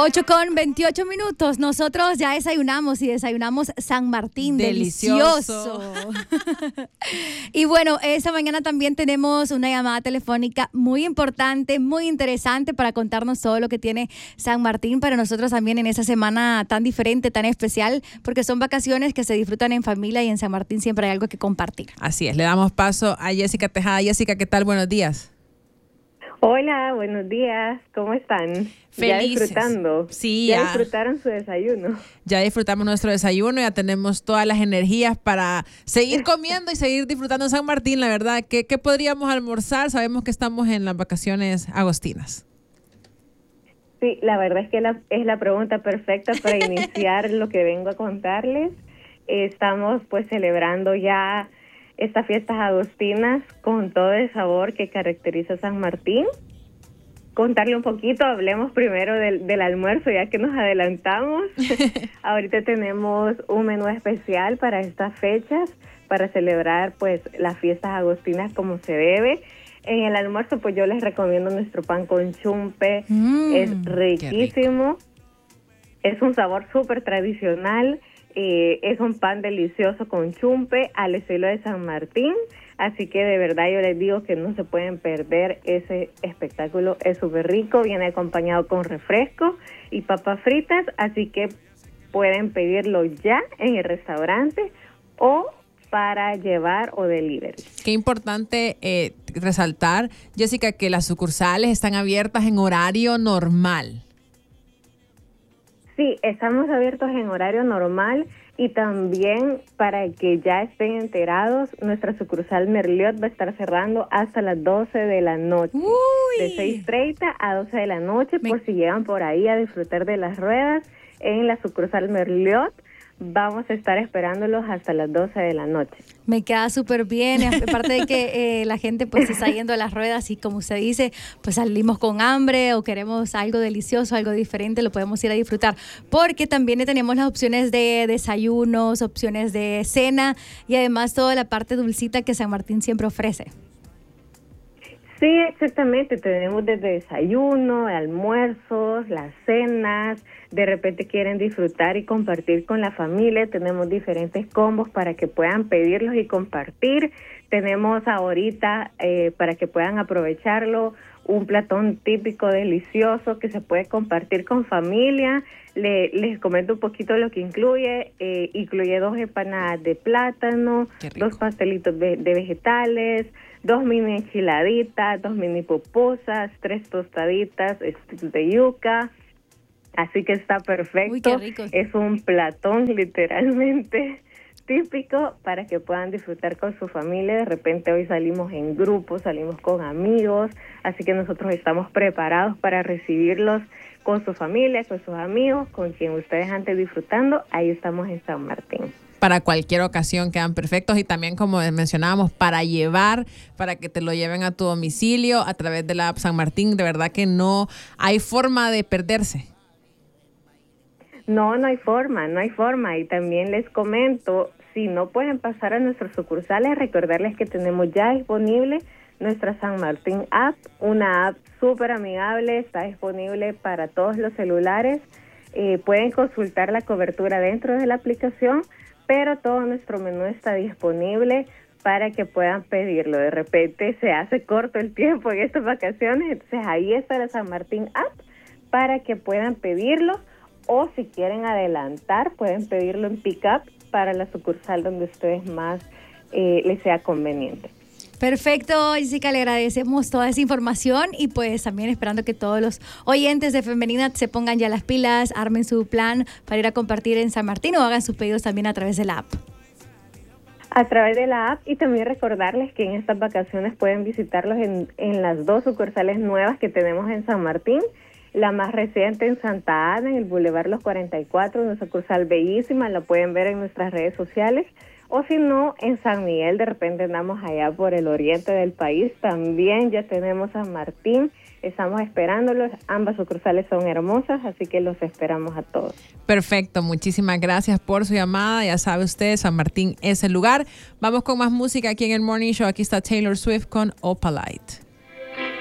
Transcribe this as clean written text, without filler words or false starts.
8:28. Nosotros ya desayunamos y desayunamos San Martín. Delicioso. Y bueno, esta mañana también tenemos una llamada telefónica muy importante, muy interesante para contarnos todo lo que tiene San Martín para nosotros también en esa semana tan diferente, tan especial, porque son vacaciones que se disfrutan en familia y en San Martín siempre hay algo que compartir. Así es, le damos paso a Jessica Tejada. Jessica, ¿qué tal? Buenos días. Hola, buenos días. ¿Cómo están? Felices. Ya disfrutando. Sí, ya disfrutaron su desayuno. Ya disfrutamos nuestro desayuno, ya tenemos todas las energías para seguir comiendo y seguir disfrutando San Martín. La verdad, ¿qué podríamos almorzar? Sabemos que estamos en las vacaciones agostinas. Sí, la verdad es que es la pregunta perfecta para iniciar lo que vengo a contarles. Estamos pues celebrando ya estas fiestas agostinas con todo el sabor que caracteriza San Martín. Contarle un poquito, hablemos primero del almuerzo, ya que nos adelantamos. Ahorita tenemos un menú especial para estas fechas, para celebrar pues las fiestas agostinas como se debe. En el almuerzo pues yo les recomiendo nuestro pan con chumpe, es riquísimo, es un sabor súper tradicional. Es un pan delicioso con chumpe al estilo de San Martín, así que de verdad yo les digo que no se pueden perder ese espectáculo, es súper rico, viene acompañado con refresco y papas fritas, así que pueden pedirlo ya en el restaurante o para llevar o delivery. Qué importante resaltar, Jessica, que las sucursales están abiertas en horario normal. Sí, estamos abiertos en horario normal y también para que ya estén enterados, nuestra sucursal Merliot va a estar cerrando hasta las 12 de la noche. Uy. De 6:30 a 12 de la noche, por si llegan por ahí a disfrutar de las ruedas en la sucursal Merliot. Vamos a estar esperándolos hasta las 12 de la noche. Me queda súper bien, aparte de que la gente pues está yendo a las ruedas y como usted dice, pues salimos con hambre o queremos algo delicioso, algo diferente, lo podemos ir a disfrutar, porque también tenemos las opciones de desayunos, opciones de cena y además toda la parte dulcita que San Martín siempre ofrece. Sí, exactamente. Tenemos desde desayuno, almuerzos, las cenas. De repente quieren disfrutar y compartir con la familia. Tenemos diferentes combos para que puedan pedirlos y compartir. Tenemos ahorita, para que puedan aprovecharlo, un platón típico delicioso que se puede compartir con familia. Les comento un poquito lo que incluye. Incluye 2 empanadas de plátano, 2 pastelitos de vegetales, 2 mini enchiladitas, 2 mini pupusas, 3 tostaditas de yuca. Así que está perfecto. Uy, qué rico. Es un platón literalmente típico para que puedan disfrutar con su familia. De repente hoy salimos en grupo, salimos con amigos, así que nosotros estamos preparados para recibirlos con su familia, con sus amigos, con quien ustedes antes disfrutando. Ahí estamos en San Martín. Para cualquier ocasión quedan perfectos y también, como mencionábamos, para llevar, para que te lo lleven a tu domicilio a través de la app San Martín. De verdad que no hay forma de perderse. No hay forma. Y también les comento, si no pueden pasar a nuestras sucursales, recordarles que tenemos ya disponible nuestra San Martín app, una app súper amigable, está disponible para todos los celulares. Pueden consultar la cobertura dentro de la aplicación, pero todo nuestro menú está disponible para que puedan pedirlo. De repente se hace corto el tiempo en estas vacaciones, entonces ahí está la San Martín app para que puedan pedirlo, o si quieren adelantar pueden pedirlo en pick-up para la sucursal donde ustedes más les sea conveniente. Perfecto, Jessica, le agradecemos toda esa información y pues también esperando que todos los oyentes de Femenina se pongan ya las pilas, armen su plan para ir a compartir en San Martín o hagan sus pedidos también a través de la app. A través de la app, y también recordarles que en estas vacaciones pueden visitarlos en las 2 sucursales nuevas que tenemos en San Martín. La más reciente en Santa Ana, en el Boulevard Los 44, una sucursal bellísima, la pueden ver en nuestras redes sociales. O si no, en San Miguel, de repente andamos allá por el oriente del país, también ya tenemos San Martín, estamos esperándolos, ambas sucursales son hermosas, así que los esperamos a todos. Perfecto, muchísimas gracias por su llamada, ya sabe usted, San Martín es el lugar. Vamos con más música aquí en el Morning Show, aquí está Taylor Swift con Opalite.